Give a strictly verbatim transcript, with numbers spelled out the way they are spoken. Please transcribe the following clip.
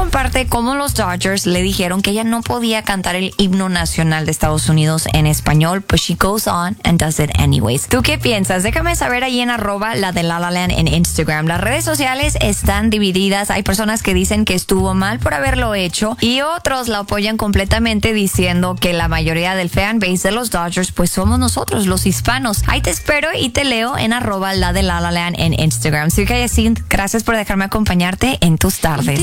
comparte cómo los Dodgers le dijeron que ella no podía cantar el himno nacional de Estados Unidos en español, but she goes on and does it anyways. ¿Tú qué piensas? Déjame saber ahí en arroba la de La La Land en Instagram. Las redes sociales están divididas. Hay personas que dicen que estuvo mal por haberlo hecho y otros la apoyan completamente diciendo que la mayoría del fanbase de los Dodgers pues somos nosotros, los hispanos. Ahí te espero y te leo en arroba la de La La Land en Instagram. Soy Kayacint, gracias por dejarme acompañarte en tus tardes.